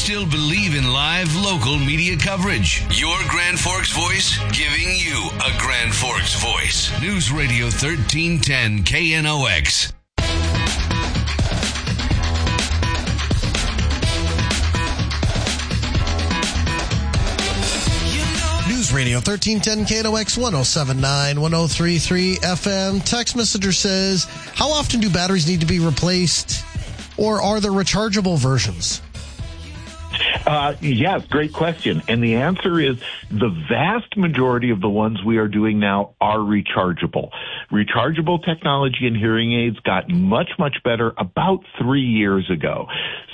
still believe in live local media coverage. Your Grand Forks voice, giving you a Grand Forks voice. News Radio 1310 KNOX. News Radio 1310 KNOX 1079 1033 FM. Text messenger says, how often do batteries need to be replaced, or are there rechargeable versions? Yeah, great question. And the answer is the vast majority of the ones we are doing now are rechargeable. Rechargeable technology in hearing aids got much, much better about 3 years ago.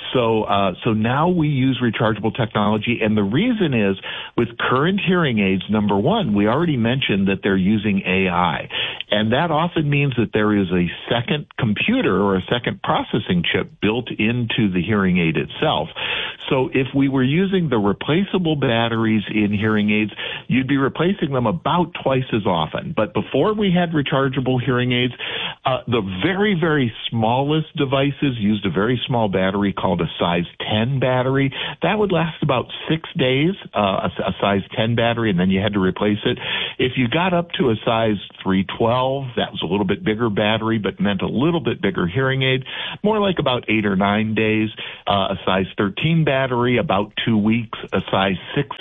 So now we use rechargeable technology, and the reason is with current hearing aids, number one, we already mentioned that they're using AI, and that often means that there is a second computer or a second processing chip built into the hearing aid itself. So if we were using the replaceable batteries in hearing aids, you'd be replacing them about twice as often. But before we had rechargeable hearing aids, the very, very smallest devices used a very small battery called a size 10 battery. That would last about 6 days, a size 10 battery, and then you had to replace it. If you got up to a size 312, that was a little bit bigger battery, but meant a little bit bigger hearing aid, more like about 8 or 9 days. A size 13 battery, about 2 weeks. A size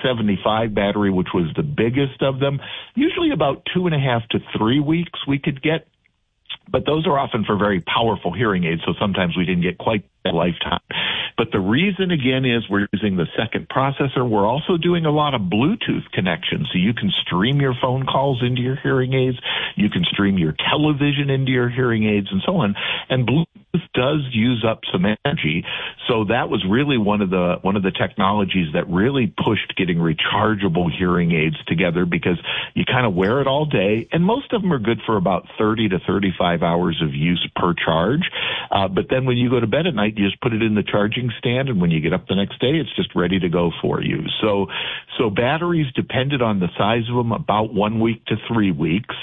675 battery, which was the biggest of them, usually about 2.5 to 3 weeks we could get. But those are often for very powerful hearing aids, so sometimes we didn't get quite that lifetime. But the reason, again, is we're using the second processor. We're also doing a lot of Bluetooth connections, so you can stream your phone calls into your hearing aids, you can stream your television into your hearing aids, and so on. And Bluetooth does use up some energy, so that was really one of the technologies that really pushed getting rechargeable hearing aids together, because you kind of wear it all day, and most of them are good for about 30 to 35 hours of use per charge. But then when you go to bed at night, you just put it in the charging stand, and when you get up the next day, it's just ready to go for you. So batteries depended on the size of them, about 1 week to 3 weeks.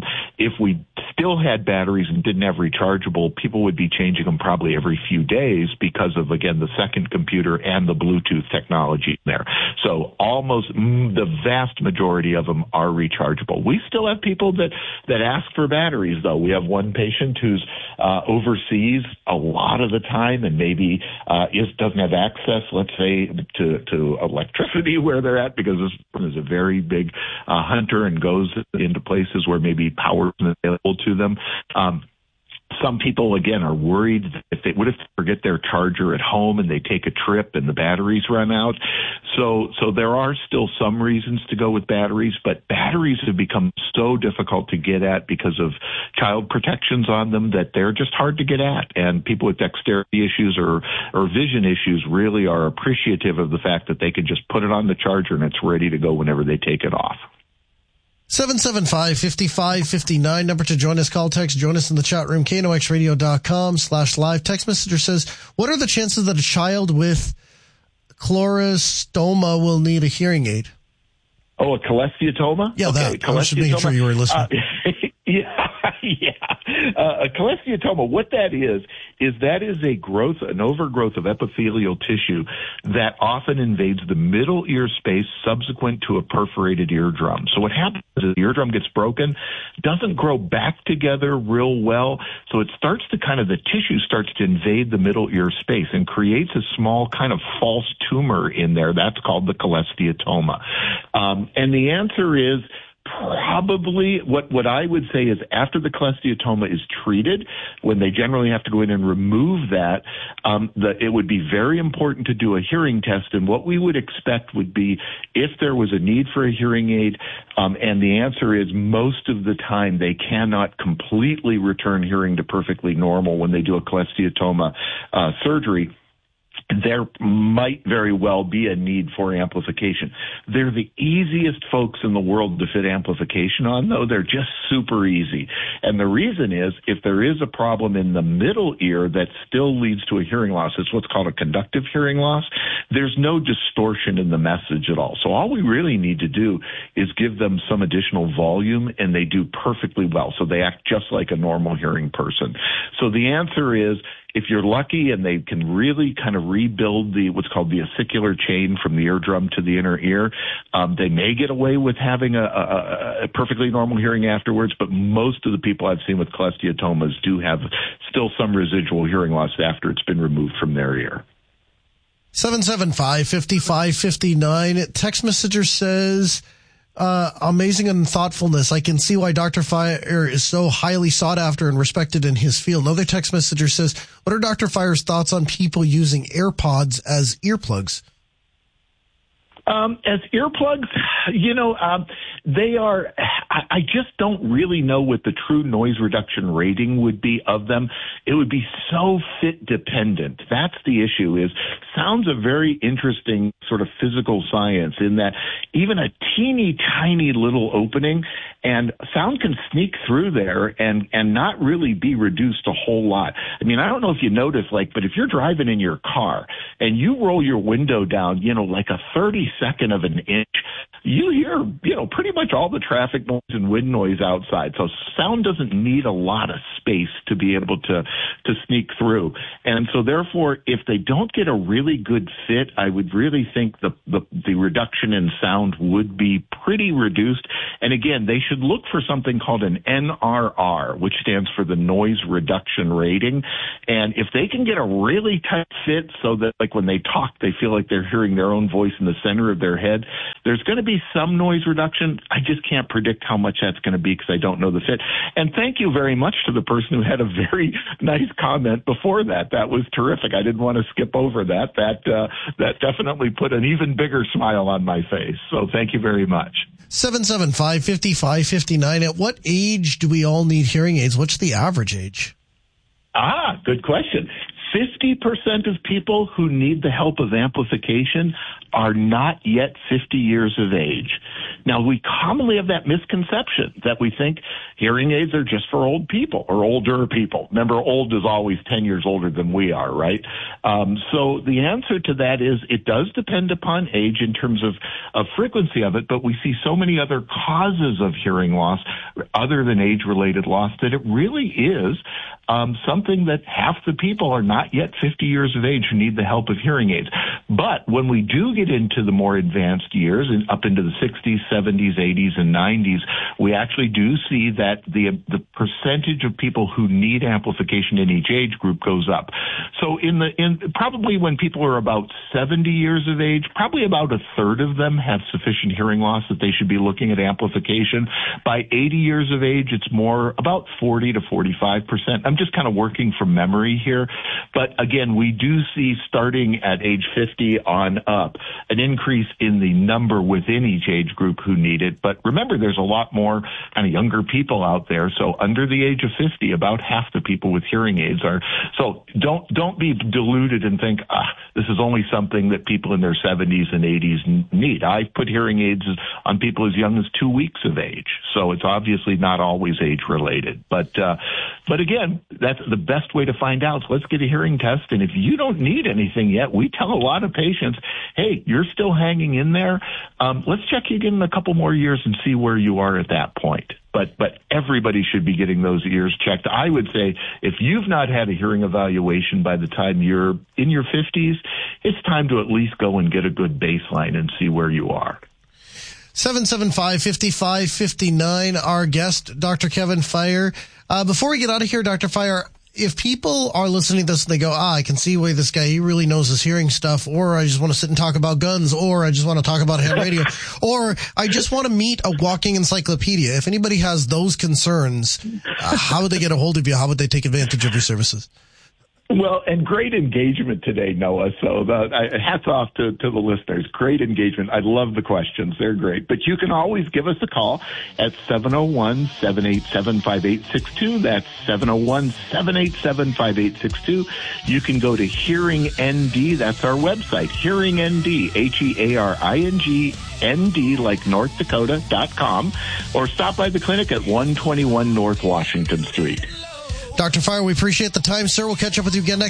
If we still had batteries and didn't have rechargeable, people would be changing them probably every few days because of, again, the second computer and the Bluetooth technology there. So almost the vast majority of them are rechargeable. We still have people that ask for batteries, though. We have one patient who's overseas a lot of the time and maybe doesn't have access, let's say, to electricity where they're at, because this person is a very big hunter and goes into places where maybe power isn't available to them. Some people, again, are worried if they forget their charger at home and they take a trip and the batteries run out. So there are still some reasons to go with batteries, but batteries have become so difficult to get at because of child protections on them that they're just hard to get at. And people with dexterity issues or vision issues really are appreciative of the fact that they can just put it on the charger and it's ready to go whenever they take it off. 775-5559, number to join us. Call, text, join us in the chat room, knoxradio.com/live. Text messenger says, what are the chances that a child with chlorostoma will need a hearing aid? Oh, a cholesteatoma? Yeah, okay, that. I was just making sure you were listening. Yeah. A cholesteatoma, what that is an overgrowth of epithelial tissue that often invades the middle ear space subsequent to a perforated eardrum. So what happens is the eardrum gets broken, doesn't grow back together real well, so the tissue starts to invade the middle ear space and creates a small kind of false tumor in there. That's called the cholesteatoma. And the answer is, probably what I would say is after the cholesteatoma is treated, when they generally have to go in and remove that, it would be very important to do a hearing test. And what we would expect would be if there was a need for a hearing aid, and the answer is most of the time they cannot completely return hearing to perfectly normal when they do a cholesteatoma surgery. There might very well be a need for amplification. They're the easiest folks in the world to fit amplification on, though. They're just super easy. And the reason is, if there is a problem in the middle ear that still leads to a hearing loss, it's what's called a conductive hearing loss, there's no distortion in the message at all. So all we really need to do is give them some additional volume, and they do perfectly well. So they act just like a normal hearing person. So the answer is, if you're lucky and they can really kind of rebuild what's called the ossicular chain from the eardrum to the inner ear, they may get away with having a perfectly normal hearing afterwards, but most of the people I've seen with cholesteatomas do have still some residual hearing loss after it's been removed from their ear. 775-5559. Text messenger says, amazing and thoughtfulness. I can see why Dr. Fire is so highly sought after and respected in his field. Another text messenger says, what are Dr. Fire's thoughts on people using AirPods as earplugs? As earplugs, they are, I just don't really know what the true noise reduction rating would be of them. It would be so fit dependent. That's the issue. Sound's a very interesting sort of physical science in that even a teeny tiny little opening and sound can sneak through there and not really be reduced a whole lot. I mean, I don't know if you notice, but if you're driving in your car and you roll your window down, like a 32nd of an inch, you hear, pretty much all the traffic noise and wind noise outside. So sound doesn't need a lot of space to be able to sneak through. And so therefore, if they don't get a really good fit, I would really think the reduction in sound would be pretty reduced. And again, they should look for something called an NRR, which stands for the noise reduction rating. And if they can get a really tight fit so that when they talk, they feel like they're hearing their own voice in the center of their head, there's going to be some noise reduction. I just can't predict how much that's going to be because I don't know the fit. And thank you very much to the person who had a very nice comment before that. That was terrific. I didn't want to skip over that. That definitely put an even bigger smile on my face. So thank you very much. 775-5559. At what age do we all need hearing aids? What's the average age? Good question. 50% of people who need the help of amplification are not yet 50 years of age. Now, we commonly have that misconception that we think hearing aids are just for old people or older people. Remember, old is always 10 years older than we are, right? So the answer to that is it does depend upon age in terms of frequency of it, but we see so many other causes of hearing loss other than age-related loss that it really is something that half the people are not yet 50 years of age who need the help of hearing aids. But when we do get into the more advanced years, and up into the 60s, 70s, 80s, and 90s, we actually do see that the percentage of people who need amplification in each age group goes up. So probably when people are about 70 years of age, probably about a third of them have sufficient hearing loss that they should be looking at amplification. By 80 years of age, it's more about 40 to 45%. I'm just kind of working from memory here. But again, we do see starting at age 50 on up an increase in the number within each age group who need it. But remember, there's a lot more kind of younger people out there. So under the age of 50, about half the people with hearing aids are. So don't be deluded and think, this is only something that people in their 70s and 80s need. I put hearing aids on people as young as 2 weeks of age. So it's obviously not always age related. But again, that's the best way to find out. So let's get a hearing test. And if you don't need anything yet, we tell a lot of patients, hey, you're still hanging in there. Let's check you again in a couple more years and see where you are at that point. But everybody should be getting those ears checked. I would say if you've not had a hearing evaluation by the time you're in your 50s, it's time to at least go and get a good baseline and see where you are. 775-5559, our guest, Dr. Kevin Fire. Before we get out of here, Dr. Fire, if people are listening to this and they go, I can see why this guy, he really knows his hearing stuff, or I just want to sit and talk about guns, or I just want to talk about ham radio, or I just want to meet a walking encyclopedia. If anybody has those concerns, how would they get a hold of you? How would they take advantage of your services? Well, and great engagement today, Noah. So hats off to the listeners. Great engagement. I love the questions. They're great. But you can always give us a call at 701-787-5862. That's 701-787-5862. You can go to Hearing ND. That's our website, Hearing ND, HEARING ND, like North Dakota.com, or stop by the clinic at 121 North Washington Street. Dr. Fire, we appreciate the time, sir. We'll catch up with you again next